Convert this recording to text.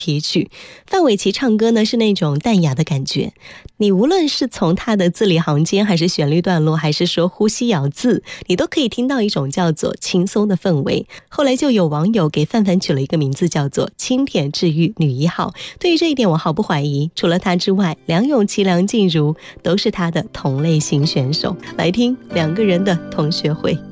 题曲。范玮琪唱歌呢是那种淡雅的感觉，你无论是从他的字里行间，还是旋律段落，还是说呼吸咬字，你都可以听到一种叫做轻松的氛围。后来就有网友给范范取了一个名字叫做清甜治愈女一号。对于这一点我毫不怀疑，除了他之外，梁咏琪、梁静茹都是他的同类型选手。来听两个人的同学会。